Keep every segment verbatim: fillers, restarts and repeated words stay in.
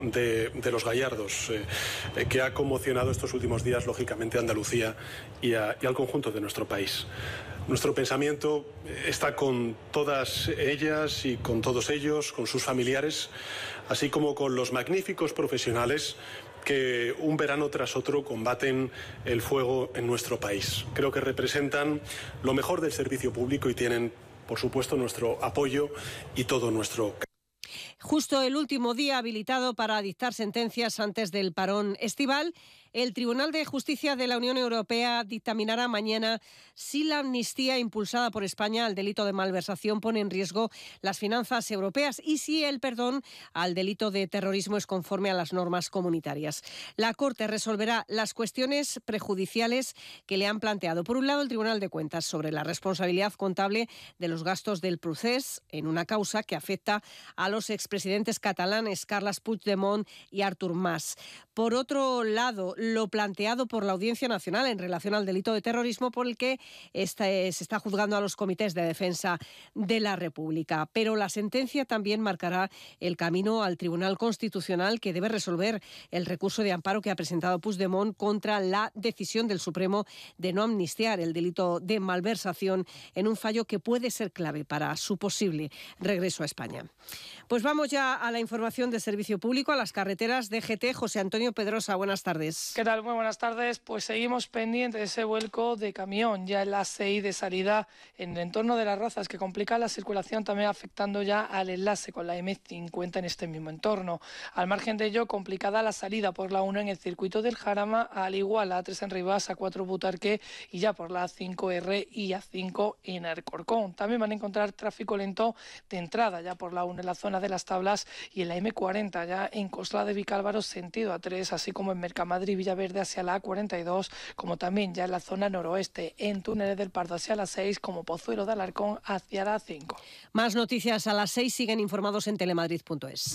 De, de los Gallardos, eh, eh, que ha conmocionado estos últimos días, lógicamente, a Andalucía y, a, y al conjunto de nuestro país. Nuestro pensamiento está con todas ellas y con todos ellos, con sus familiares, así como con los magníficos profesionales que un verano tras otro combaten el fuego en nuestro país. Creo que representan lo mejor del servicio público y tienen, por supuesto, nuestro apoyo y todo nuestro cariño. Justo el último día habilitado para dictar sentencias antes del parón estival, el Tribunal de Justicia de la Unión Europea dictaminará mañana si la amnistía impulsada por España al delito de malversación pone en riesgo las finanzas europeas y si el perdón al delito de terrorismo es conforme a las normas comunitarias. La Corte resolverá las cuestiones prejudiciales que le han planteado. Por un lado, el Tribunal de Cuentas sobre la responsabilidad contable de los gastos del procés en una causa que afecta a los expresidentes catalanes Carles Puigdemont y Artur Mas. Por otro lado, lo planteado por la Audiencia Nacional en relación al delito de terrorismo por el que este, se está juzgando a los comités de defensa de la República. Pero la sentencia también marcará el camino al Tribunal Constitucional, que debe resolver el recurso de amparo que ha presentado Puigdemont contra la decisión del Supremo de no amnistiar el delito de malversación en un fallo que puede ser clave para su posible regreso a España. Pues vamos ya a la información de servicio público, a las carreteras D G T. José Antonio Pedrosa, buenas tardes. ¿Qué tal? Muy buenas tardes. Pues seguimos pendientes de ese vuelco de camión ya en la A seis de salida en el entorno de Las Rozas, que complica la circulación, también afectando ya al enlace con la eme cincuenta en este mismo entorno. Al margen de ello, complicada la salida por la uno en el circuito del Jarama, al igual la A tres en Rivas, A cuatro Butarque y ya por la A cinco erre y A cinco en Alcorcón. También van a encontrar tráfico lento de entrada ya por la uno en la zona de Las Tablas y en la eme cuarenta ya en Coslada de Vicálvaro sentido A tres, así como en Mercamadrid Villaverde hacia la A cuarenta y dos, como también ya en la zona noroeste, en Túneles del Pardo hacia la seis, como Pozuelo de Alarcón hacia la A cinco. Más noticias a las seis, siguen informados en telemadrid punto es.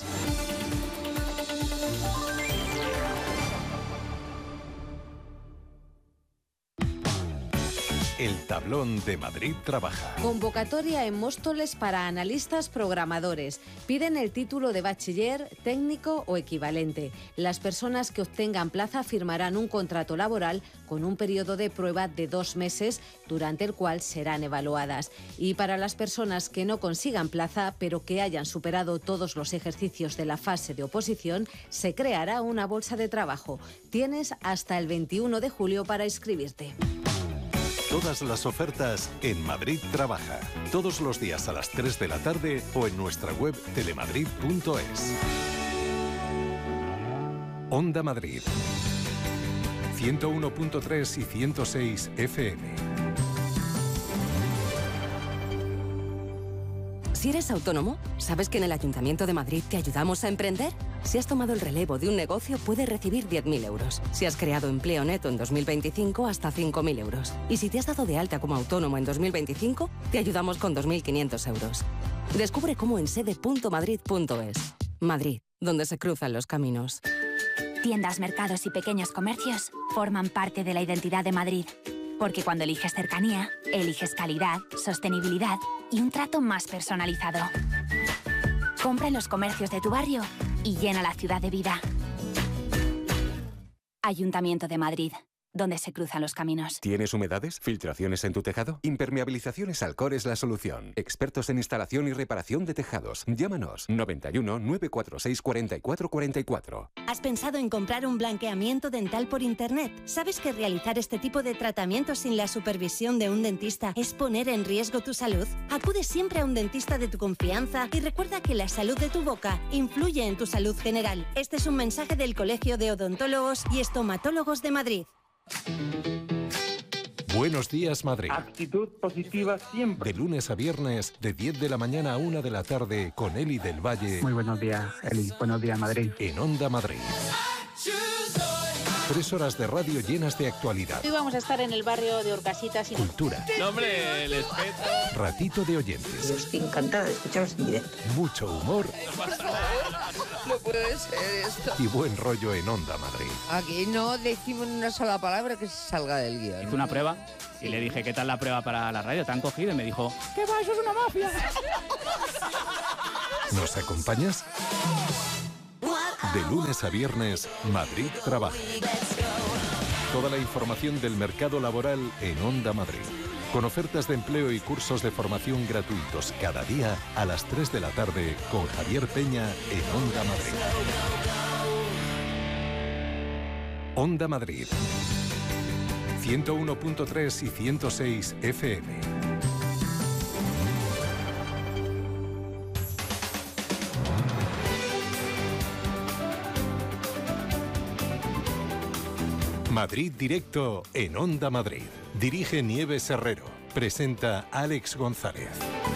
El tablón de Madrid trabaja. Convocatoria en Móstoles para analistas programadores. Piden el título de bachiller, técnico o equivalente. Las personas que obtengan plaza firmarán un contrato laboral con un periodo de prueba de dos meses, durante el cual serán evaluadas. Y para las personas que no consigan plaza, pero que hayan superado todos los ejercicios de la fase de oposición, se creará una bolsa de trabajo. Tienes hasta el veintiuno de julio para inscribirte. Todas las ofertas en Madrid Trabaja. Todos los días a las tres de la tarde o en nuestra web telemadrid punto es. Onda Madrid. ciento uno punto tres y ciento seis efe eme. Si eres autónomo, ¿sabes que en el Ayuntamiento de Madrid te ayudamos a emprender? Si has tomado el relevo de un negocio, puedes recibir diez mil euros. Si has creado empleo neto en dos mil veinticinco, hasta cinco mil euros. Y si te has dado de alta como autónomo en dos mil veinticinco, te ayudamos con dos mil quinientos euros. Descubre cómo en sede punto madrid punto es. Madrid, donde se cruzan los caminos. Tiendas, mercados y pequeños comercios forman parte de la identidad de Madrid. Porque cuando eliges cercanía, eliges calidad, sostenibilidad y un trato más personalizado. Compra en los comercios de tu barrio y llena la ciudad de vida. Ayuntamiento de Madrid, donde se cruzan los caminos. ¿Tienes humedades? ¿Filtraciones en tu tejado? Impermeabilizaciones Alcor es la solución. Expertos en instalación y reparación de tejados. Llámanos noventa y uno, nueve cuatro seis, cuarenta y cuatro cuarenta y cuatro. ¿Has pensado en comprar un blanqueamiento dental por internet? ¿Sabes que realizar este tipo de tratamientos sin la supervisión de un dentista es poner en riesgo tu salud? Acude siempre a un dentista de tu confianza y recuerda que la salud de tu boca influye en tu salud general. Este es un mensaje del Colegio de Odontólogos y Estomatólogos de Madrid. Buenos días, Madrid. Actitud positiva siempre. De lunes a viernes, de diez de la mañana a una de la tarde, con Eli del Valle. Muy buenos días, Eli. Buenos días, Madrid. En Onda Madrid. Tres horas de radio llenas de actualidad. Hoy vamos a estar en el barrio de Orcasitas. Y... Cultura. No, hombre, el espeto. Ratito de oyentes. Yo estoy encantada de escucharos en directo. Mucho humor. Por favor, no puede ser esto. Y buen rollo en Onda Madrid. Aquí no decimos una sola palabra que se salga del guión. Hice una prueba y le dije, ¿qué tal la prueba para la radio? ¿Te han cogido? Y me dijo, ¿qué va? Eso es una mafia. ¿Nos acompañas? De lunes a viernes, Madrid Trabaja. Toda la información del mercado laboral en Onda Madrid. Con ofertas de empleo y cursos de formación gratuitos cada día a las tres de la tarde con Javier Peña en Onda Madrid. Onda Madrid. ciento uno punto tres y ciento seis F M. Madrid Directo en Onda Madrid. Dirige Nieves Herrero. Presenta Alex González.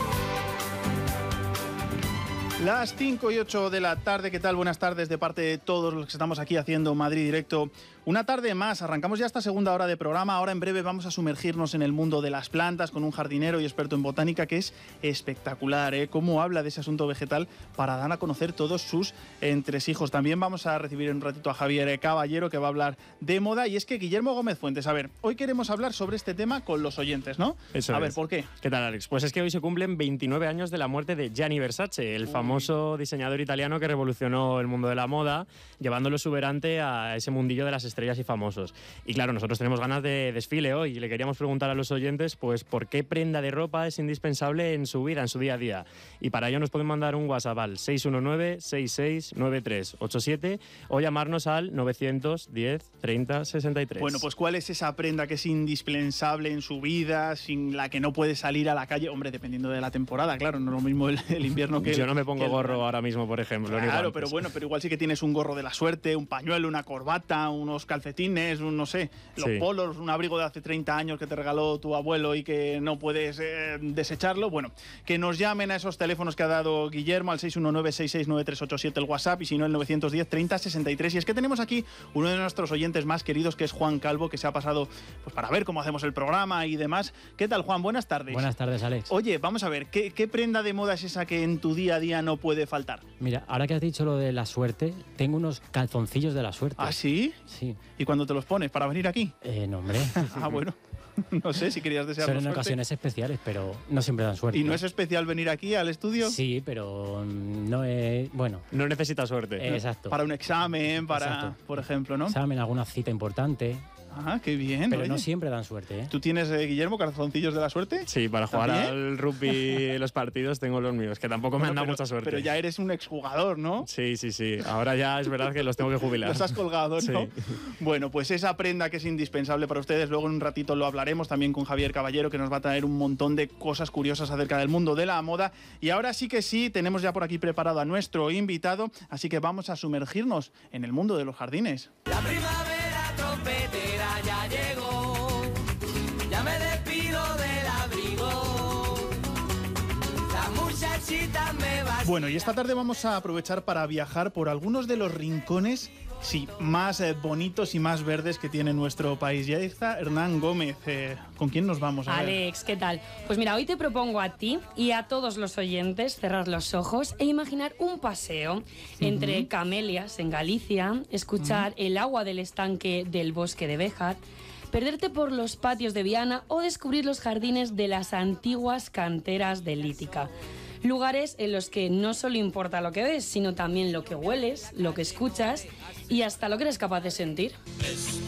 Las cinco y ocho de la tarde, ¿qué tal? Buenas tardes de parte de todos los que estamos aquí haciendo Madrid Directo. Una tarde más, arrancamos ya esta segunda hora de programa. Ahora en breve vamos a sumergirnos en el mundo de las plantas con un jardinero y experto en botánica que es espectacular, ¿eh? Cómo habla de ese asunto vegetal para dar a conocer todos sus entresijos. También vamos a recibir en un ratito a Javier Caballero, que va a hablar de moda. Y es que Guillermo Gómez Fuentes, a ver, hoy queremos hablar sobre este tema con los oyentes, ¿no? Eso a es. ver, ¿por qué? ¿Qué tal, Alex? Pues es que hoy se cumplen veintinueve años de la muerte de Gianni Versace, el famoso diseñador italiano que revolucionó el mundo de la moda, llevándolo exuberante a ese mundillo de las estrellas y famosos. Y claro, nosotros tenemos ganas de desfile hoy y le queríamos preguntar a los oyentes pues por qué prenda de ropa es indispensable en su vida, en su día a día. Y para ello nos pueden mandar un WhatsApp al seis uno nueve, seis seis nueve tres ocho siete o llamarnos al novecientos diez, treinta, sesenta y tres. Bueno, pues ¿cuál es esa prenda que es indispensable en su vida, sin la que no puede salir a la calle? Hombre, dependiendo de la temporada, claro, no es lo mismo el, el invierno que... Yo no me pongo el, gorro ahora mismo, por ejemplo. Claro, pero bueno, pero igual sí que tienes un gorro de la suerte, un pañuelo, una corbata, unos calcetines, un, no sé, los sí. polos, un abrigo de hace treinta años que te regaló tu abuelo y que no puedes eh, desecharlo. Bueno, que nos llamen a esos teléfonos que ha dado Guillermo, al seis uno nueve, seis seis nueve tres ocho siete el WhatsApp, y si no el novecientos diez, treinta, sesenta y tres. Y es que tenemos aquí uno de nuestros oyentes más queridos, que es Juan Calvo, que se ha pasado pues para ver cómo hacemos el programa y demás. ¿Qué tal, Juan? Buenas tardes. Buenas tardes, Alex. Oye, vamos a ver, ¿qué, qué prenda de moda es esa que en tu día a día no puede faltar? Mira, ahora que has dicho lo de la suerte, tengo unos calzoncillos de la suerte. ¿Ah, sí? Sí. ¿Y cuándo te los pones? ¿Para venir aquí? Eh, no, hombre. Ah, bueno. No sé si querías desear Son en suerte. ocasiones especiales, pero no siempre dan suerte. ¿Y no es especial venir aquí al estudio? Sí, pero no es... Bueno. No necesita suerte. Eh, exacto. Para un examen, para, Exacto. por ejemplo, ¿no? Examen, alguna cita importante. Ah, qué bien. Pero oye. no siempre dan suerte, ¿eh? ¿Tú tienes, eh, Guillermo, calzoncillos de la suerte? Sí, para jugar ¿También? al rugby los partidos tengo los míos, que tampoco me Bueno, han dado pero, mucha suerte. Pero ya eres un exjugador, ¿no? Sí, sí, sí. Ahora ya es verdad que los tengo que jubilar. Los has colgado, ¿no? Sí. Bueno, pues esa prenda que es indispensable para ustedes, luego en un ratito lo hablaremos también con Javier Caballero, que nos va a traer un montón de cosas curiosas acerca del mundo de la moda. Y ahora sí que sí, tenemos ya por aquí preparado a nuestro invitado, así que vamos a sumergirnos en el mundo de los jardines. La primavera trompetera ya llegó, ya me despido del abrigo, la muchachita me va. Bueno, y esta tarde vamos a aprovechar para viajar por algunos de los rincones, sí, más eh, bonitos y más verdes que tiene nuestro país. Ya está Hernán Gómez. Eh, ¿Con quién nos vamos a ver? Alex, ¿qué tal? Pues mira, hoy te propongo a ti y a todos los oyentes cerrar los ojos e imaginar un paseo uh-huh. entre camelias en Galicia, escuchar uh-huh. el agua del estanque del bosque de Béjar, perderte por los patios de Viana o descubrir los jardines de las antiguas canteras de Lítica. Lugares en los que no solo importa lo que ves, sino también lo que hueles, lo que escuchas y hasta lo que eres capaz de sentir.